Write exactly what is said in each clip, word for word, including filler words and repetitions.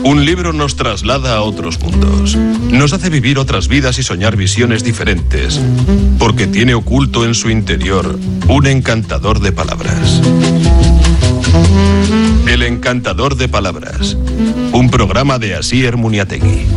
Un libro nos traslada a otros mundos, nos hace vivir otras vidas y soñar visiones diferentes, porque tiene oculto en su interior un encantador de palabras. El encantador de palabras, un programa de Asier Muniategui.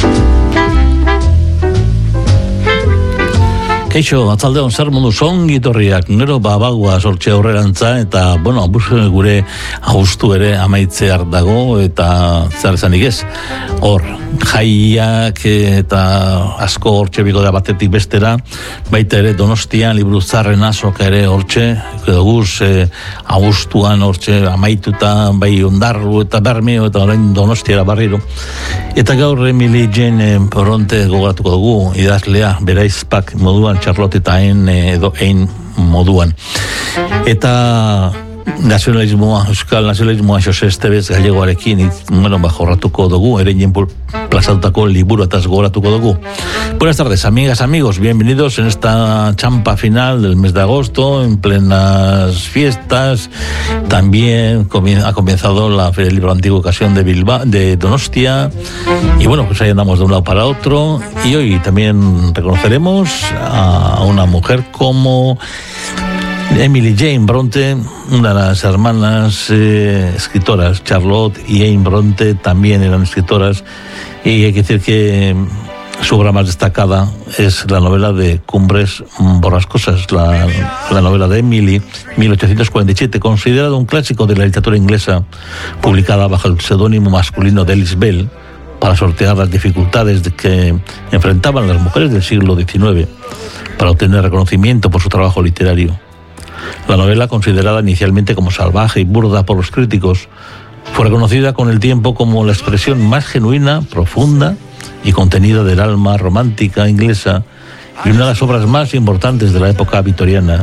Keixo, atzaldeon zer mundu zongi torriak, gero babagua sortxe aurrerantza, eta, bueno, gure agustu ere amaitzear dago, eta zer esanik ez, hor, jaiak eta asko hortxe biko da batetik bestera, baita ere Donostian, liburu zarren azok ere hortxe, edo guz, e, agustuan hortxe amaituta, bai ondarru eta bermeo, eta orain Donostiara barriro. Eta gaur Emily Jane Bronte gogoratuko dugu, idazlea, beraizpak moduan, Charlotte eta hain edo hain moduan. Eta nazionalismoa, euskal nazionalismoa Jose Estevez gallegoarekin, bueno, bajorratuko dugu, ereinen plazatutako liburu ataz gogoratuko dugu. Buenas tardes, amigas, amigos, bienvenidos en esta champa final del mes de agosto, en plenas fiestas. También ha comenzado la Feria del Libro Antiguo Ocasión de Bilbao, de Donostia, y bueno, pues ahí andamos de un lado para otro, y hoy también reconoceremos a una mujer como Emily Jane Bronte, una de las hermanas eh, escritoras. Charlotte y Jane Bronte también eran escritoras, y hay que decir que su obra más destacada es la novela de Cumbres Borrascosas, la, la novela de Emily, mil ochocientos cuarenta y siete, considerado un clásico de la literatura inglesa, publicada bajo el seudónimo masculino de Alice Bell, para sortear las dificultades de que enfrentaban las mujeres del siglo diecinueve para obtener reconocimiento por su trabajo literario. La novela, considerada inicialmente como salvaje y burda por los críticos, fue reconocida con el tiempo como la expresión más genuina, profunda y contenida del alma romántica inglesa, y una de las obras más importantes de la época victoriana.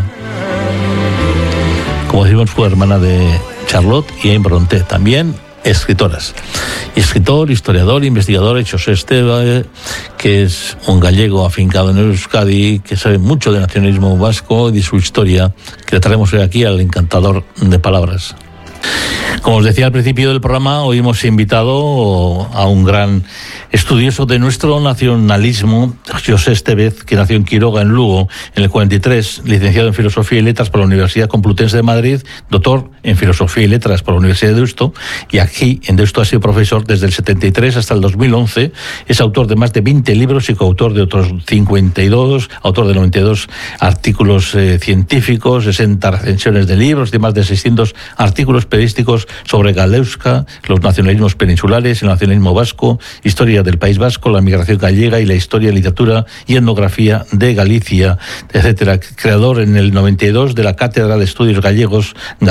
Como decimos, fue hermana de Charlotte y Jane Bronte, también escritoras. Escritor, historiador, investigador, José Estevez, que es un gallego afincado en Euskadi, que sabe mucho de nacionalismo vasco y de su historia, que le traemos hoy aquí al encantador de palabras. Como os decía al principio del programa, hoy hemos invitado a un gran estudioso de nuestro nacionalismo, José Estevez, que nació en Quiroga, en Lugo, en el cuarenta y tres, licenciado en Filosofía y Letras por la Universidad Complutense de Madrid, doctor en Filosofía y Letras por la Universidad de Deusto, y aquí en Deusto ha sido profesor desde el setenta y tres hasta el dos mil once, es autor de más de veinte libros y coautor de otros cincuenta y dos, autor de noventa y dos artículos eh, científicos, sesenta recensiones de libros, de más de seiscientos artículos periodísticos sobre Galeuska, los nacionalismos peninsulares, el nacionalismo vasco, historia del País Vasco, la migración gallega y la historia, literatura y etnografía de Galicia, etcétera. Creador en el noventa y dos de la Cátedra de Estudios Gallegos